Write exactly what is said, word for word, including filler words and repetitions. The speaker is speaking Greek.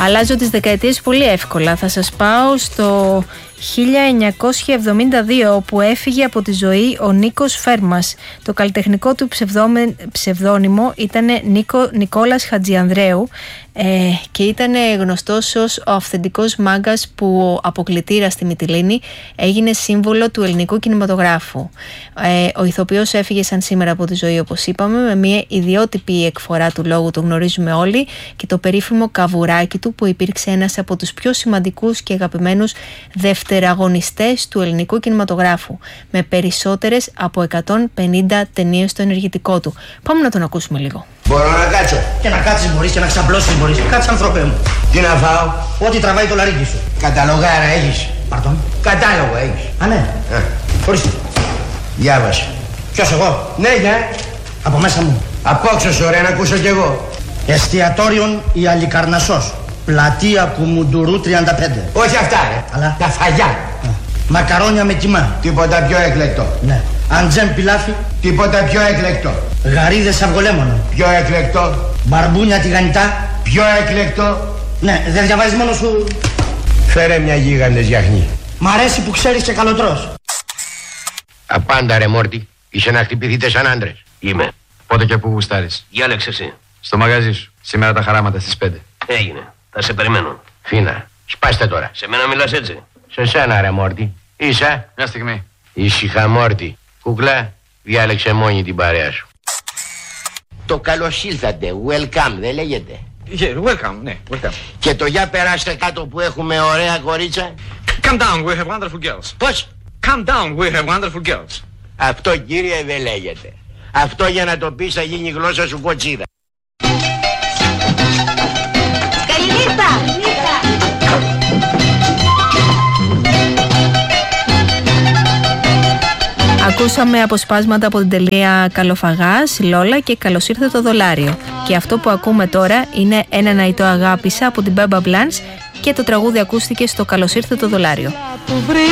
Αλλάζω τις δεκαετίες πολύ εύκολα. Θα σας πάω στο χίλια εννιακόσια εβδομήντα δύο, όπου έφυγε από τη ζωή ο Νίκος Φέρμας. Το καλλιτεχνικό του ψευδόνυμο ήταν Νίκο, Νικόλας Χατζιανδρέου ε, και ήταν γνωστός ως ο αυθεντικός μάγκας που από κλητήρα στη Μυτιλήνη έγινε σύμβολο του ελληνικού κινηματογράφου. Ε, ο ηθοποιός έφυγε σαν σήμερα από τη ζωή, όπως είπαμε, με μια ιδιότυπη εκφορά του λόγου, το γνωρίζουμε όλοι, και το περίφημο καβουράκι του, που υπήρξε ένας από τους πιο σημαντικούς και αγαπημένους δευτεραγωνιστές του ελληνικού κινηματογράφου, με περισσότερες από εκατόν πενήντα ταινίες στο ενεργητικό του. Πάμε να τον ακούσουμε λίγο. Μπορώ να κάτσω? Και να κάτσεις μπορείς και να ξαπλώσεις μπορείς. Κάτσε, άνθρωπε μου. Τι να φάω? Ό,τι τραβάει το λαρίκι σου. Καταλογάρα έχεις? Παρτών. Κατάλογο έχεις? Α, ναι. Α. Ορίστε. Διάβασε. Ποιος, εγώ? Ναι, ναι. Από μέσα μου. Απόξω, ωραία, να ακούσω κι εγώ. Εστιατόριον η Αλικαρνασσός. Πλατεία Κουμουντουρού τριάντα πέντε. Όχι αυτά, ρε. Αλλά. Τα φαγιά. Α. Μακαρόνια με κιμά. Τίποτα πιο εκλεκτό. Ναι. Αντζέμ πιλάφι. Τίποτα πιο εκλεκτό. Γαρίδες αυγολέμονο. Πιο εκλεκτό. Μπαρμπούνια τηγανιτά. Πιο εκλεκτό. Ναι, δεν διαβάζεις μόνο σου. Φέρε μια γίγαντες γιαχνή. Μ' αρέσει που ξέρεις και καλοτρός. Απάντα ρε Μόρτι. Είσαι να χτυπηθείτε σαν άντρες. Είμαι. Πότε και πού γουστάρεις? Διάλεξε εσύ. Στο μαγαζί σου. Σήμερα τα χαράματα στις πέντε. Έγινε. Θα σε περιμένω. Φίνα. Σπάστε τώρα. Σε μένα μιλάς έτσι? Σε σένα ρε Μόρτι. Είσαι? Μια στιγμή. Ήσυχα Μόρτι. Κουκλά, διάλεξε μόνη την παρέα σου. Το καλώς ήλθατε. Welcome δεν λέγεται? Yeah, welcome, ναι, welcome. Και το για περάστε κάτω που έχουμε ωραία κορίτσα. Come down, we have wonderful girls. Πώς? Come down, we have wonderful girls. Αυτό κύριε δεν λέγεται. Αυτό για να το πεις θα γίνει η γλώσσα σου κοτσίδα. Καληνύχτα! Ακούσαμε αποσπάσματα από την ταινία Καλοφαγάς, Λόλα και Καλώς ήρθε το δολάριο. Και αυτό που ακούμε τώρα είναι Ένα ναητό αγάπησα από την Μπέμπα Μπλάνς και το τραγούδι ακούστηκε στο Καλώς ήρθε το δολάριο.